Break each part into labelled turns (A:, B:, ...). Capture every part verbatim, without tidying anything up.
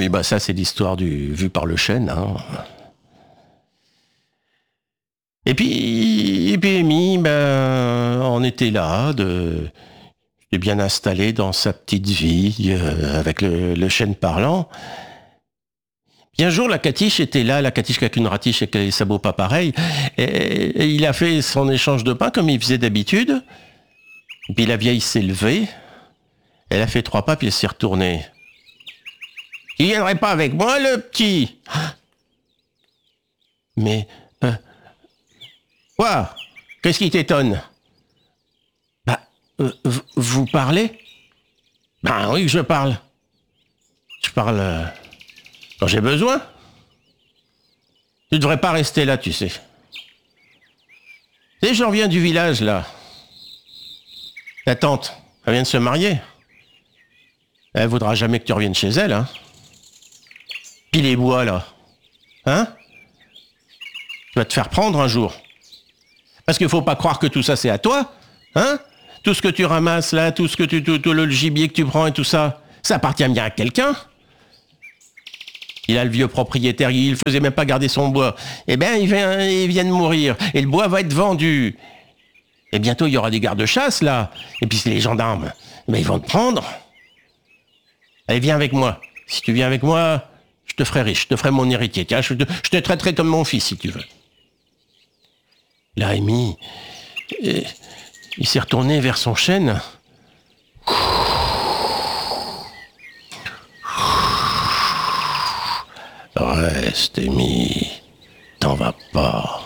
A: Oui, bah ça c'est l'histoire du vu par le chêne. Hein. Et puis, et puis Amy, ben, on était là, de, de bien installé dans sa petite vie, euh, avec le, le chêne parlant. Puis un jour, la catiche était là, la catiche avec une ratiche et les sabots pas pareils, et, et il a fait son échange de pain comme il faisait d'habitude. Et puis la vieille s'est levée, elle a fait trois pas, puis elle s'est retournée. « Il viendrait pas avec moi, le petit ?» Mais... Euh, quoi ? Qu'est-ce qui t'étonne ? Bah, euh, vous parlez ? Ben oui, je parle. Je parle euh, quand j'ai besoin. Tu devrais pas rester là, tu sais. Tu sais, je reviens du village, là. Ta tante, elle vient de se marier. Elle voudra jamais que tu reviennes chez elle, hein. Puis les bois, là. Hein ? Tu vas te faire prendre un jour. Parce qu'il faut pas croire que tout ça, c'est à toi. Hein ? Tout ce que tu ramasses, là, tout ce que tu... Tout, tout le gibier que tu prends et tout ça, ça appartient bien à quelqu'un. Il a le vieux propriétaire, il faisait même pas garder son bois. Eh bien, il vient, il vient de mourir. Et le bois va être vendu. Et bientôt, il y aura des gardes-chasse, là. Et puis, c'est les gendarmes. Mais ils vont te prendre. Allez, viens avec moi. Si tu viens avec moi... je te ferai riche, je te ferai mon héritier. Tiens, je te, je te traiterai comme mon fils, si tu veux. Là, Amy, il s'est retourné vers son chêne. Reste, Amy. T'en vas pas.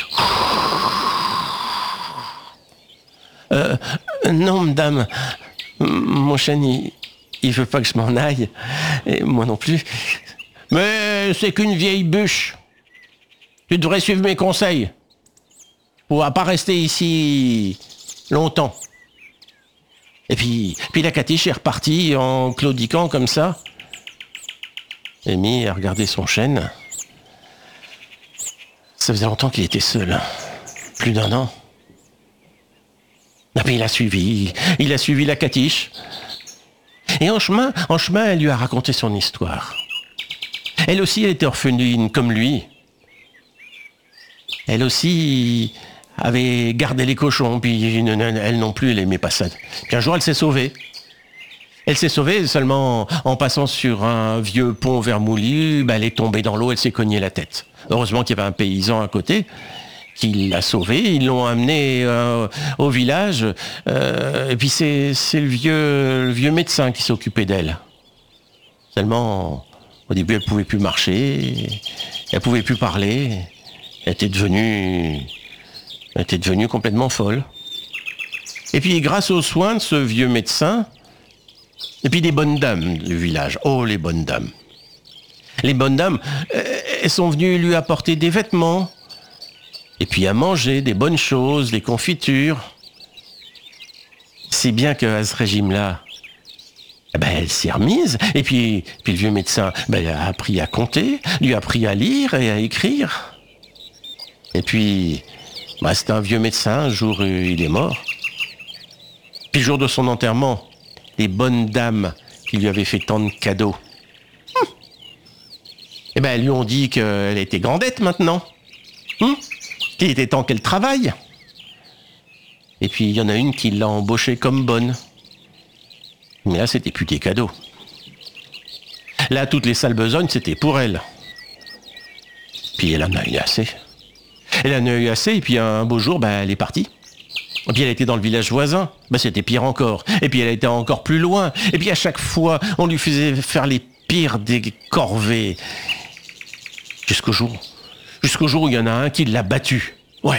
A: Euh, non, madame. Mon chêne, il, il veut pas que je m'en aille. Et moi non plus. Mais c'est qu'une vieille bûche. Tu devrais suivre mes conseils. On va pas rester ici longtemps. Et puis, puis la catiche est repartie en claudiquant comme ça. Amy a regardé son chêne. Ça faisait longtemps qu'il était seul. Plus d'un an. Et puis il a suivi. Il a suivi la catiche. Et en chemin, en chemin, elle lui a raconté son histoire. Elle aussi, elle était orpheline comme lui. Elle aussi avait gardé les cochons, puis elle non plus, elle aimait pas ça. Puis un jour, elle s'est sauvée. Elle s'est sauvée seulement en passant sur un vieux pont vermoulu, ben elle est tombée dans l'eau, elle s'est cognée la tête. Heureusement qu'il y avait un paysan à côté qui l'a sauvée, ils l'ont amenée euh, au village, euh, et puis c'est, c'est le, vieux, le vieux médecin qui s'occupait d'elle. Seulement... au début, elle pouvait plus marcher, elle pouvait plus parler, elle était devenue, elle était devenue complètement folle. Et puis, grâce aux soins de ce vieux médecin, et puis des bonnes dames du village, oh les bonnes dames. Les bonnes dames, elles sont venues lui apporter des vêtements, et puis à manger des bonnes choses, des confitures. Si bien qu'à ce régime-là, ben, elle s'est remise, et puis, puis le vieux médecin ben, a appris à compter, lui a appris à lire et à écrire. Et puis, ben, c'était un vieux médecin, un jour il est mort. Puis le jour de son enterrement, les bonnes dames qui lui avaient fait tant de cadeaux, hum, et ben, elles lui ont dit qu'elle était grandette maintenant, hum, qu'il était temps qu'elle travaille. Et puis il y en a une qui l'a embauchée comme bonne. Mais là, c'était plus des cadeaux. Là, toutes les sales besognes, c'était pour elle. Puis elle en a eu assez. Elle en a eu assez, et puis un beau jour, ben, elle est partie. Et puis elle était dans le village voisin. Ben, c'était pire encore. Et puis elle était encore plus loin. Et puis à chaque fois, on lui faisait faire les pires des corvées. Jusqu'au jour. Jusqu'au jour où il y en a un qui l'a battue. Ouais.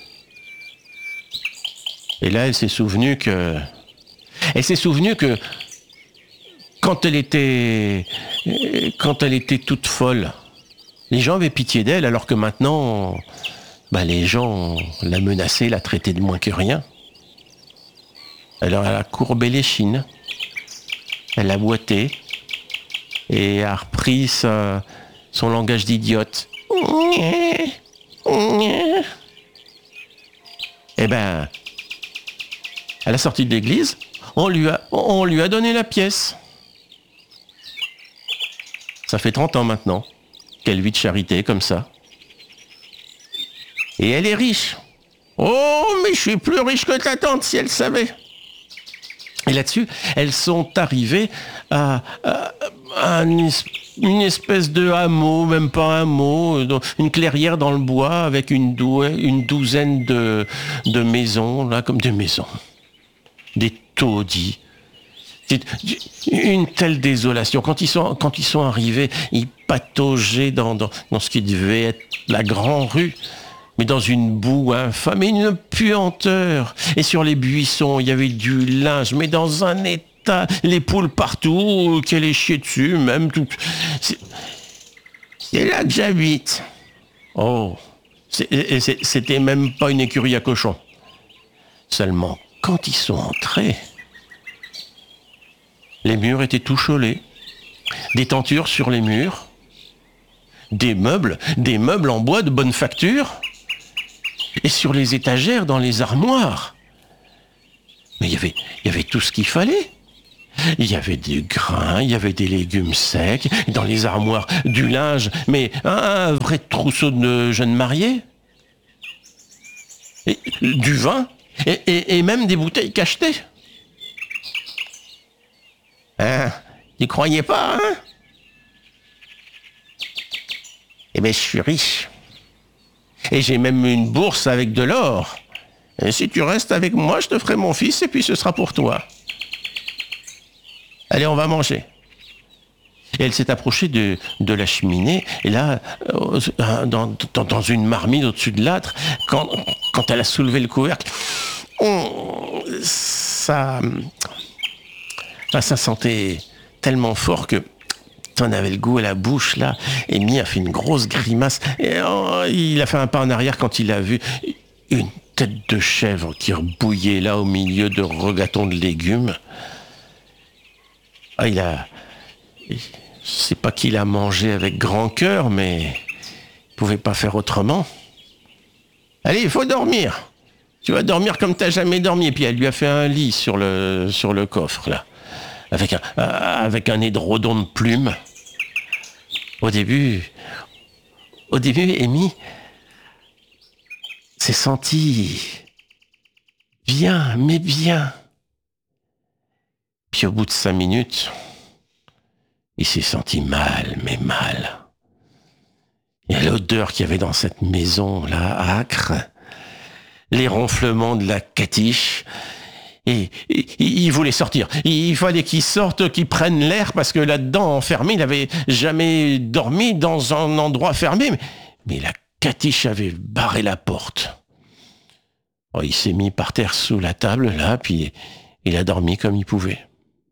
A: Et là, elle s'est souvenue que... Elle s'est souvenue que quand elle était, quand elle était toute folle, les gens avaient pitié d'elle, alors que maintenant, bah, les gens la menaçaient, la traitaient de moins que rien. Alors elle a courbé les chines, elle a boité et a repris sa, son langage d'idiote. Eh ben, à la sortie de l'église, on lui a, on lui a donné la pièce. Ça fait trente ans maintenant qu'elle vit de charité comme ça. Et elle est riche. Oh, mais je suis plus riche que ta tante, si elle savait. Et là-dessus, elles sont arrivées à, à, à une, une espèce de hameau, même pas un hameau, une clairière dans le bois avec une, dou- une douzaine de, de maisons, là, comme des maisons. Des taudis. C'est une telle désolation. Quand ils sont, quand ils sont arrivés, ils pataugeaient dans, dans, dans ce qui devait être la grande rue, mais dans une boue infâme et une puanteur. Et sur les buissons, il y avait du linge, mais dans un état, les poules partout, qu'elle est chiée dessus, même tout. C'est, c'est là que j'habite. Oh, c'est, c'est, c'était même pas une écurie à cochons. Seulement, quand ils sont entrés, les murs étaient tout chaulés, des tentures sur les murs, des meubles, des meubles en bois de bonne facture, et sur les étagères, dans les armoires. Mais il y avait, il y avait tout ce qu'il fallait. Il y avait du grain, il y avait des légumes secs, dans les armoires du linge, mais un, un vrai trousseau de jeunes mariés. Et, du vin, et, et, et même des bouteilles cachetées. Hein, tu croyais pas, hein? Eh bien, je suis riche. Et j'ai même une bourse avec de l'or. Et si tu restes avec moi, je te ferai mon fils et puis ce sera pour toi. Allez, on va manger. Et elle s'est approchée de, de la cheminée, et là, dans, dans, dans une marmite au-dessus de l'âtre, quand, quand elle a soulevé le couvercle, on, ça, ça sentait tellement fort que t'en avais le goût à la bouche, là. Amy a fait une grosse grimace, et oh, il a fait un pas en arrière quand il a vu une tête de chèvre qui rebouillait là au milieu de regatons de légumes. Ah, il a... Je sais pas qu'il a mangé avec grand cœur, mais il pouvait pas faire autrement. Allez, il faut dormir. Tu vas dormir comme t'as jamais dormi. Et puis elle lui a fait un lit sur le, sur le coffre, là. Avec un, avec un édredon de plumes. Au début... Au début, Amy s'est sentie bien, mais bien. Puis au bout de cinq minutes, il s'est senti mal, mais mal. Et l'odeur qu'il y avait dans cette maison-là, âcre, les ronflements de la catiche, et, et, et il voulait sortir. Il fallait qu'il sorte, qu'il prenne l'air, parce que là-dedans, enfermé, il n'avait jamais dormi dans un endroit fermé. Mais, mais la catiche avait barré la porte. Oh, il s'est mis par terre sous la table, là, puis il a dormi comme il pouvait.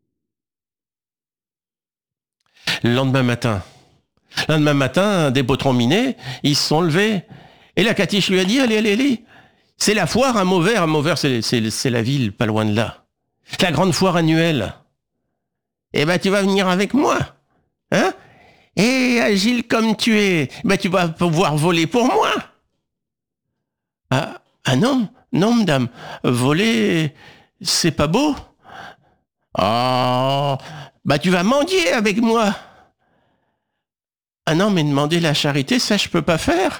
A: Le lendemain matin, le lendemain matin, des potrons minés, ils se sont levés. Et la catiche lui a dit, allez, allez, allez. C'est la foire à Mauvert. À Mauvert, c'est, c'est, c'est la ville, pas loin de là. La grande foire annuelle. Eh ben, tu vas venir avec moi. Hein? Et agile comme tu es, ben, tu vas pouvoir voler pour moi. Ah, ah non, non, madame. Voler, c'est pas beau. Oh, bah tu vas mendier avec moi. Ah non, mais demander la charité, ça je peux pas faire.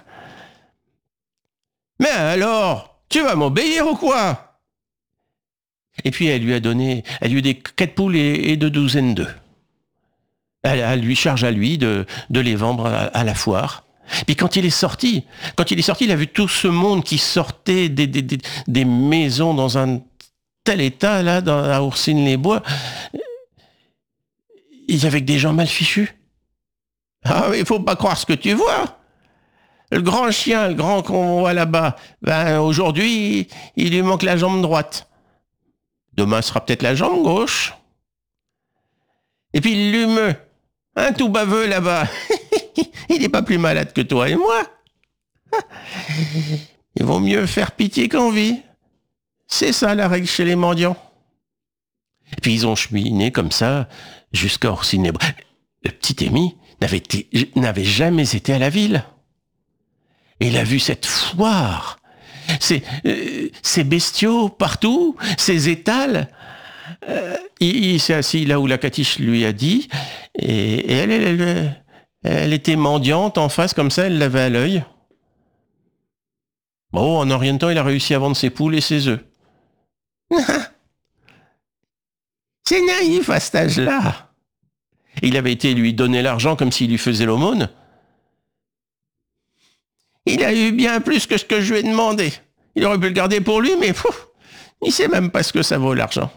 A: Mais alors, tu vas m'obéir ou quoi? Et puis elle lui a donné, elle lui a des quatre poules et, et deux douzaines d'œufs. Elle, elle lui charge à lui de, de les vendre à, à la foire. Puis quand il est sorti, quand il est sorti, il a vu tout ce monde qui sortait des, des, des, des maisons dans un tel état, là, dans, à Oursines-les-Bois. Il y avait que des gens mal fichus. Ah, mais il faut pas croire ce que tu vois. Le grand chien, le grand qu'on voit là-bas, ben, aujourd'hui, il lui manque la jambe droite. Demain, ce sera peut-être la jambe gauche. Et puis l'humeux, un tout baveux là-bas, il n'est pas plus malade que toi et moi. Il vaut mieux faire pitié qu'envie. C'est ça la règle chez les mendiants. Et puis ils ont cheminé comme ça jusqu'à Orsines-les-Bois. Le petit Amy n'avait, été, n'avait jamais été à la ville. Et il a vu cette foire, ces, euh, ces bestiaux partout, ces étals. Euh, il, il s'est assis là où la catiche lui a dit, et, et elle, elle, elle, Elle était mendiante en face, comme ça, elle l'avait à l'œil. Bon, en rien de temps, il a réussi à vendre ses poules et ses œufs. C'est naïf à cet âge-là. Il avait été lui donner l'argent comme s'il lui faisait l'aumône. Il a eu bien plus que ce que je lui ai demandé. Il aurait pu le garder pour lui, mais pouf, il sait même pas ce que ça vaut l'argent.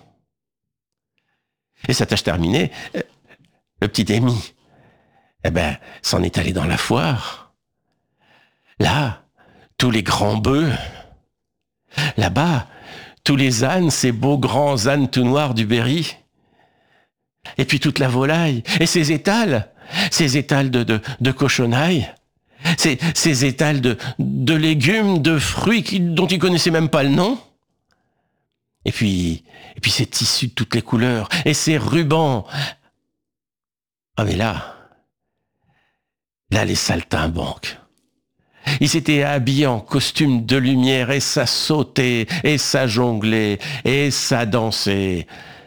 A: Et sa tâche terminée, le petit Démy, eh ben, s'en est allé dans la foire. Là, tous les grands bœufs. Là-bas, tous les ânes, ces beaux grands ânes tout noirs du Berry. Et puis toute la volaille. Et ces étals, ces étals de, de, de cochonailles. Ces, ces étals de, de légumes, de fruits qui, dont il connaissait même pas le nom. Et puis, et puis ces tissus de toutes les couleurs. Et ces rubans. Ah mais là, là les saltimbanques. Ils s'étaient habillés en costume de lumière et ça sautait, et ça jonglait, et ça dansait.